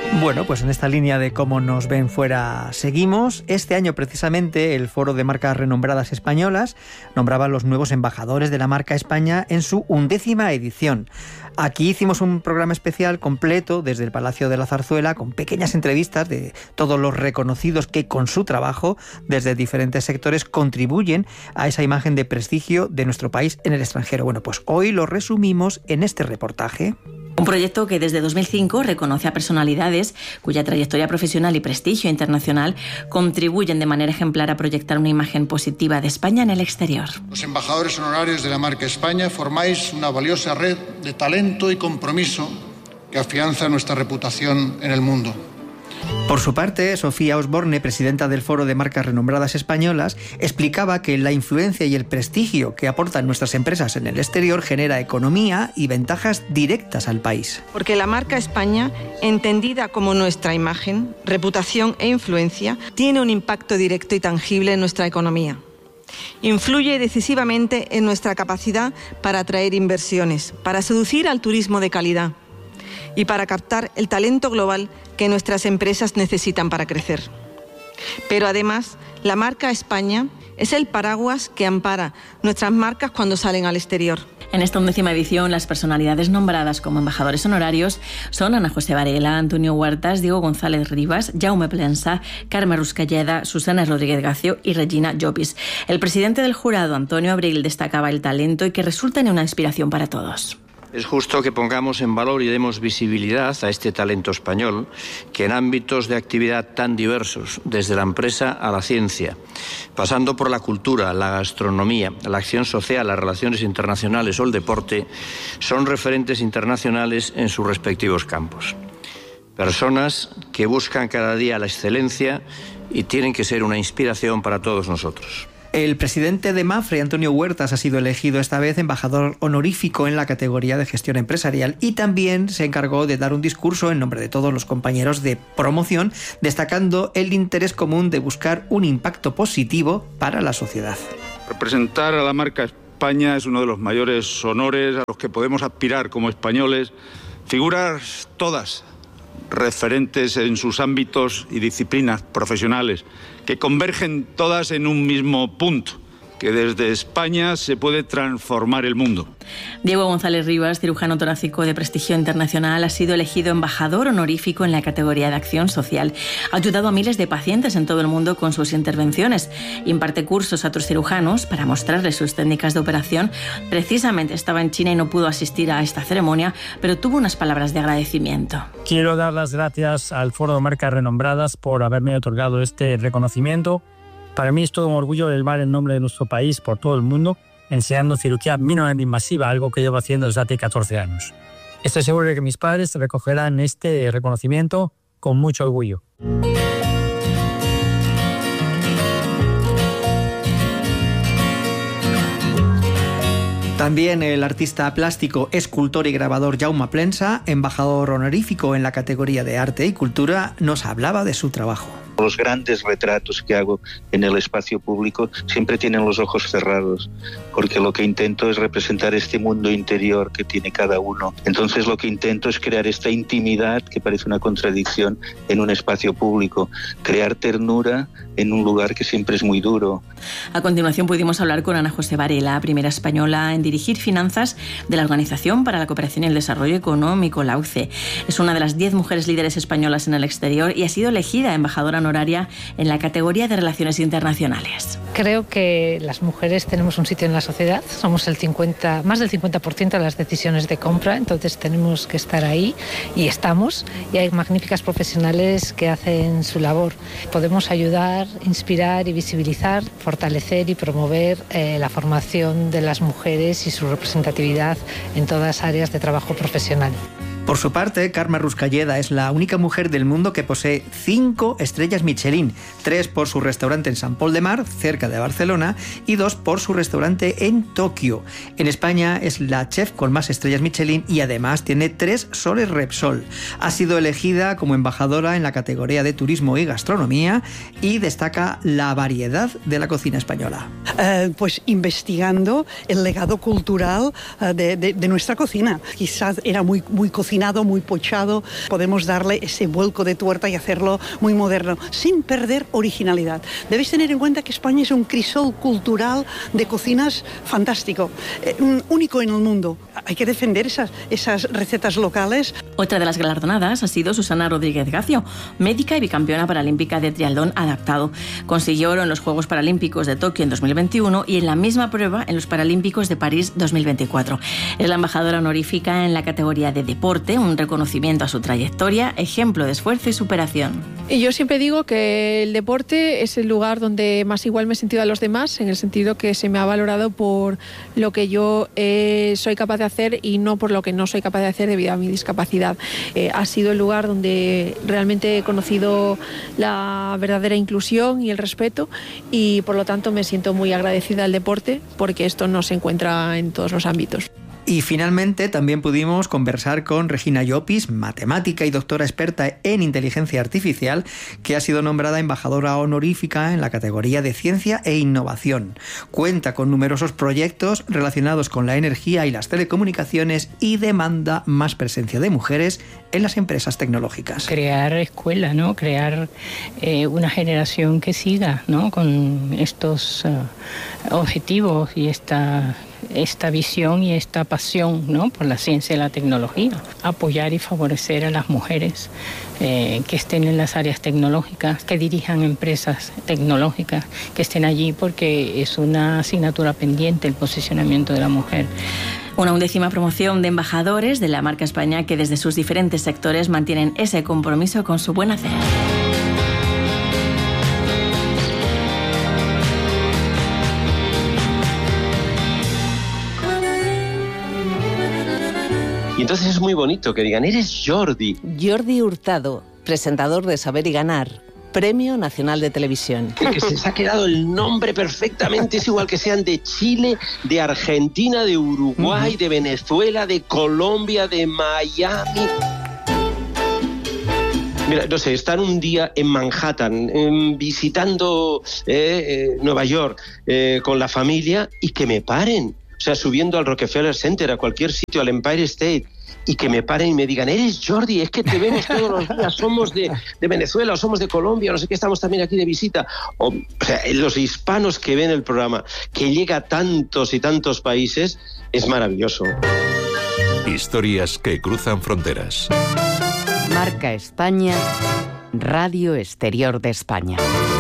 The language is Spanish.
Bueno, pues en esta línea de cómo nos ven fuera seguimos. Este año precisamente el Foro de Marcas Renombradas Españolas nombraba a los nuevos embajadores de la marca España en su 11ª edición. Aquí hicimos un programa especial completo desde el Palacio de la Zarzuela con pequeñas entrevistas de todos los reconocidos que con su trabajo desde diferentes sectores contribuyen a esa imagen de prestigio de nuestro país en el extranjero. Bueno, pues hoy lo resumimos en este reportaje. Un proyecto que desde 2005 reconoce a personalidades cuya trayectoria profesional y prestigio internacional contribuyen de manera ejemplar a proyectar una imagen positiva de España en el exterior. Los embajadores honorarios de la marca España formáis una valiosa red de talento y compromiso que afianza nuestra reputación en el mundo. Por su parte, Sofía Osborne, presidenta del Foro de Marcas Renombradas Españolas, explicaba que la influencia y el prestigio que aportan nuestras empresas en el exterior genera economía y ventajas directas al país. Porque la marca España, entendida como nuestra imagen, reputación e influencia, tiene un impacto directo y tangible en nuestra economía. Influye decisivamente en nuestra capacidad para atraer inversiones, para seducir al turismo de calidad y para captar el talento global que nuestras empresas necesitan para crecer. Pero además, la marca España es el paraguas que ampara nuestras marcas cuando salen al exterior. En esta 11ª edición, las personalidades nombradas como embajadores honorarios son Ana José Varela, Antonio Huertas, Diego González Rivas, Jaume Plensa, Carme Ruscalleda, Susana Rodríguez Gacio y Regina Llopis. El presidente del jurado, Antonio Abril, destacaba el talento y que resulta en una inspiración para todos. Es justo que pongamos en valor y demos visibilidad a este talento español que en ámbitos de actividad tan diversos, desde la empresa a la ciencia, pasando por la cultura, la gastronomía, la acción social, las relaciones internacionales o el deporte, son referentes internacionales en sus respectivos campos. Personas que buscan cada día la excelencia y tienen que ser una inspiración para todos nosotros. El presidente de Mapfre, Antonio Huertas, ha sido elegido esta vez embajador honorífico en la categoría de gestión empresarial y también se encargó de dar un discurso en nombre de todos los compañeros de promoción, destacando el interés común de buscar un impacto positivo para la sociedad. Representar a la marca España es uno de los mayores honores a los que podemos aspirar como españoles. Figuras todas referentes en sus ámbitos y disciplinas profesionales, que convergen todas en un mismo punto, que desde España se puede transformar el mundo. Diego González Rivas, cirujano torácico de prestigio internacional, ha sido elegido embajador honorífico en la categoría de acción social. Ha ayudado a miles de pacientes en todo el mundo con sus intervenciones. Imparte cursos a otros cirujanos para mostrarles sus técnicas de operación. Precisamente estaba en China y no pudo asistir a esta ceremonia, pero tuvo unas palabras de agradecimiento. Quiero dar las gracias al Foro de Marcas Renombradas por haberme otorgado este reconocimiento. Para mí es todo un orgullo elevar el nombre de nuestro país por todo el mundo, enseñando cirugía mínimamente invasiva, algo que llevo haciendo desde hace 14 años. Estoy seguro de que mis padres recogerán este reconocimiento con mucho orgullo. También el artista plástico, escultor y grabador Jaume Plensa, embajador honorífico en la categoría de arte y cultura, nos hablaba de su trabajo. Los grandes retratos que hago en el espacio público siempre tienen los ojos cerrados, porque lo que intento es representar este mundo interior que tiene cada uno. Entonces lo que intento es crear esta intimidad que parece una contradicción en un espacio público, crear ternura en un lugar que siempre es muy duro. A continuación pudimos hablar con Ana José Varela, primera española en dirigir finanzas de la Organización para la Cooperación y el Desarrollo Económico, la OCDE. Es una de las 10 mujeres líderes españolas en el exterior y ha sido elegida embajadora honoraria en la categoría de Relaciones Internacionales. Creo que las mujeres tenemos un sitio en la sociedad, somos más del 50% de las decisiones de compra, entonces tenemos que estar ahí y estamos, y hay magníficas profesionales que hacen su labor. Podemos ayudar, inspirar y visibilizar, fortalecer y promover la formación de las mujeres y su representatividad en todas las áreas de trabajo profesional. Por su parte, Carme Ruscalleda es la única mujer del mundo que posee 5 estrellas Michelin, 3 por su restaurante en Sant Pol de Mar, cerca de Barcelona, y 2 por su restaurante en Tokio. En España es la chef con más estrellas Michelin y además tiene 3 soles Repsol. Ha sido elegida como embajadora en la categoría de turismo y gastronomía y destaca la variedad de la cocina española. Pues investigando el legado cultural de nuestra cocina. Quizás era muy cocinera refinado, muy pochado. Podemos darle ese vuelco de tuerca y hacerlo muy moderno, sin perder originalidad. Debéis tener en cuenta que España es un crisol cultural de cocinas fantástico, único en el mundo. Hay que defender esas recetas locales. Otra de las galardonadas ha sido Susana Rodríguez Gacio, médica y bicampeona paralímpica de triatlón adaptado. Consiguió oro en los Juegos Paralímpicos de Tokio en 2021 y en la misma prueba en los Paralímpicos de París 2024. Es la embajadora honorífica en la categoría de deporte, un reconocimiento a su trayectoria, ejemplo de esfuerzo y superación. Y yo siempre digo que el deporte es el lugar donde más igual me he sentido a los demás, en el sentido que se me ha valorado por lo que yo soy capaz de hacer y no por lo que no soy capaz de hacer debido a mi discapacidad. Ha sido el lugar donde realmente he conocido la verdadera inclusión y el respeto, y por lo tanto me siento muy agradecida al deporte, porque esto no se encuentra en todos los ámbitos. Y finalmente también pudimos conversar con Regina Llopis, matemática y doctora experta en inteligencia artificial, que ha sido nombrada embajadora honorífica en la categoría de ciencia e innovación. Cuenta con numerosos proyectos relacionados con la energía y las telecomunicaciones y demanda más presencia de mujeres en las empresas tecnológicas. Crear escuela, ¿no? Crear una generación que siga, ¿no? Con estos objetivos y esta visión y esta pasión, ¿no? Por la ciencia y la tecnología. Apoyar y favorecer a las mujeres que estén en las áreas tecnológicas, que dirijan empresas tecnológicas, que estén allí, porque es una asignatura pendiente el posicionamiento de la mujer. Una 11ª promoción de embajadores de la marca España que desde sus diferentes sectores mantienen ese compromiso con su buen hacer. Y entonces es muy bonito que digan, eres Jordi. Jordi Hurtado, presentador de Saber y Ganar, Premio Nacional de Televisión. Que se les ha quedado el nombre perfectamente, es igual que sean de Chile, de Argentina, de Uruguay, de Venezuela, de Colombia, de Miami. Mira, no sé, estar un día en Manhattan, visitando Nueva York con la familia y que me paren. O sea, subiendo al Rockefeller Center, a cualquier sitio, al Empire State, y que me paren y me digan, eres Jordi, es que te vemos todos los días, somos de Venezuela o somos de Colombia, no sé qué, estamos también aquí de visita. O sea, los hispanos que ven el programa, que llega a tantos y tantos países, es maravilloso. Historias que cruzan fronteras. Marca España, Radio Exterior de España.